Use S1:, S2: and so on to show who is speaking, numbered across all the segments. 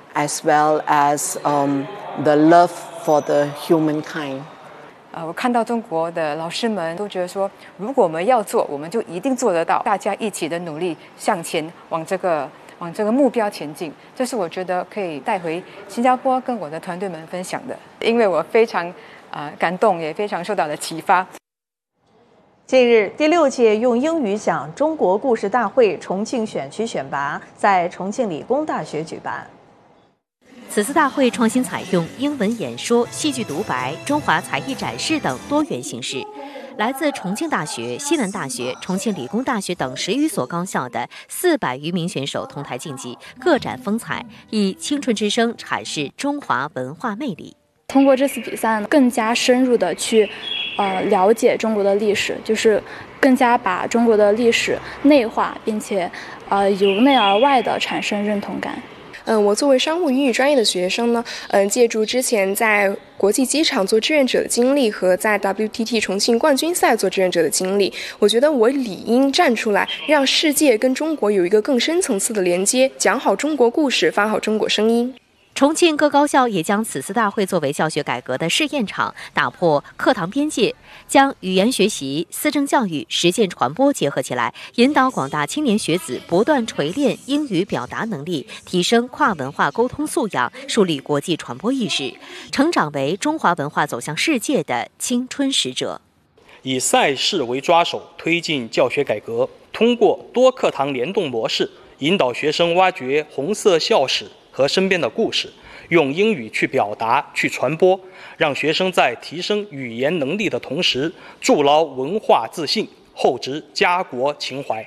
S1: as well as the love for the humankind.
S2: 我看到中国的老师们都觉得说，如果我们要做，我们就一定做得到。大家一起的努力向前，往这个目标前进，这是我觉得可以带回新加坡跟我的团队们分享的，因为我非常感动，也非常受到了启发。
S3: 近日，第6届用英语讲中国故事大会重庆选区选拔在重庆理工大学举办。
S4: 此次大会创新采用英文演说、戏剧独白、中华才艺展示等多元形式。来自重庆大学、西南大学、重庆理工大学等10余所高校的400余名选手同台竞技，各展风采，以青春之声阐释中华文化魅力。
S5: 通过这次比赛呢，更加深入的去了解中国的历史，就是更加把中国的历史内化，并且由内而外的产生认同感。
S6: 我作为商务英语专业的学生呢，借助之前在国际机场做志愿者的经历和在 WTT 重庆冠军赛做志愿者的经历，我觉得我理应站出来，让世界跟中国有一个更深层次的连接，讲好中国故事，发好中国声音。
S4: 重庆各高校也将此次大会作为教学改革的试验场，打破课堂边界，将语言学习、思政教育、实践传播结合起来，引导广大青年学子不断锤炼英语表达能力，提升跨文化沟通素养，树立国际传播意识，成长为中华文化走向世界的青春使者。
S7: 以赛事为抓手，推进教学改革，通过多课堂联动模式，引导学生挖掘红色校史和身边的故事，用英语去表达、去传播，让学生在提升语言能力的同时，筑牢文化自信，厚植家国情怀。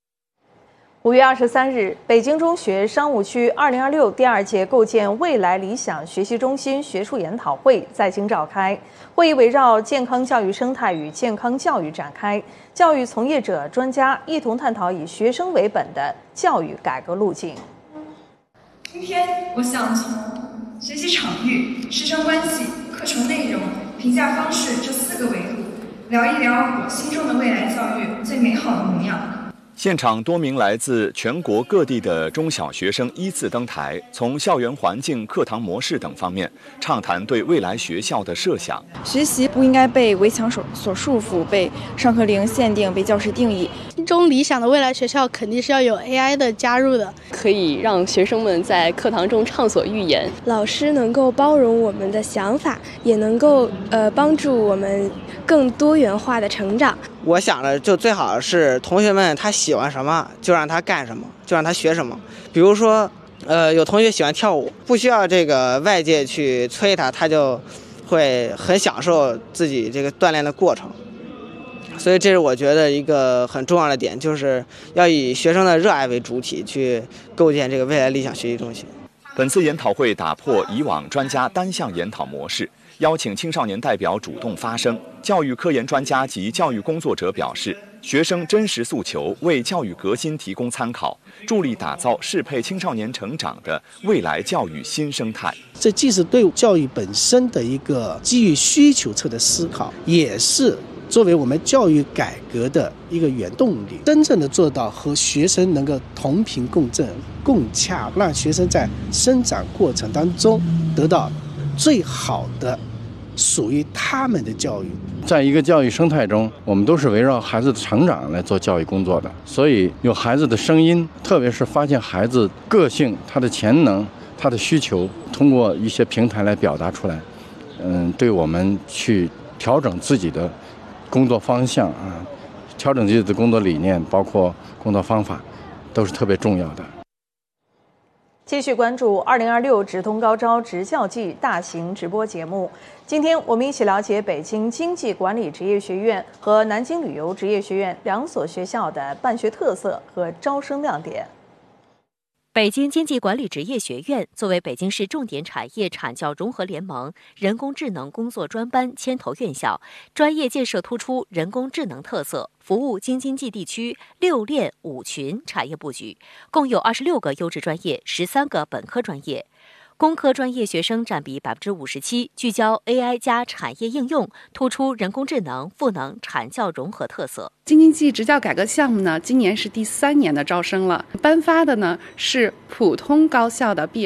S3: 5月23日，北京中学商务区2026第2届构建未来理想学习中心学术研讨会在京召开。会议围绕健康教育生态与健康教育展开，教育从业者、专家一同探讨以学生为本的教育改革路径。
S8: 今天我想从学习场域、师生关系、课程内容、评价方式这4个维度，聊一聊我心中的未来教育最美好的模样。
S9: 现场多名来自全国各地的中小学生依次登台，从校园环境、课堂模式等方面畅谈对未来学校的设想。
S10: 学习不应该被围墙所束缚，被上课铃限定，被教室定义。
S11: 心中理想的未来学校肯定是要有 AI 的加入的，
S12: 可以让学生们在课堂中畅所欲言。
S13: 老师能够包容我们的想法，也能够帮助我们更多元化的成长。
S14: 我想着就最好是同学们他喜欢什么就让他干什么，就让他学什么。比如说有同学喜欢跳舞，不需要这个外界去催他，他就会很享受自己这个锻炼的过程。所以这是我觉得一个很重要的点，就是要以学生的热爱为主体去构建这个未来理想学习中心。
S9: 本次研讨会打破以往专家单项研讨模式，邀请青少年代表主动发声。教育科研专家及教育工作者表示，学生真实诉求为教育革新提供参考，助力打造适配青少年成长的未来教育新生态。
S15: 这既是对教育本身的一个基于需求侧的思考，也是作为我们教育改革的一个原动力，真正的做到和学生能够同频共振、共洽，让学生在生长过程当中得到最好的属于他们的教育。
S16: 在一个教育生态中，我们都是围绕孩子的成长来做教育工作的，所以有孩子的声音，特别是发现孩子个性、他的潜能、他的需求，通过一些平台来表达出来，对我们去调整自己的工作方向啊，调整自己的工作理念，包括工作方法，都是特别重要的。
S3: 继续关注2026直通高招职教季大型直播节目。今天我们一起了解北京经济管理职业学院和南京旅游职业学院2所学校的办学特色和招生亮点。
S4: 北京经济管理职业学院作为北京市重点产业产教融合联盟人工智能工作专班牵头院校，专业建设突出人工智能特色，服务京津冀地区6链5群产业布局，共有26个优质专业，13个本科专业。工科专业学生占比57%，聚焦 AI 加产业应用，突出人工智能赋能产教融合特色。
S17: 京津冀职教改革项目呢，今年是第3年的招生了，颁发的呢是普通高校的毕业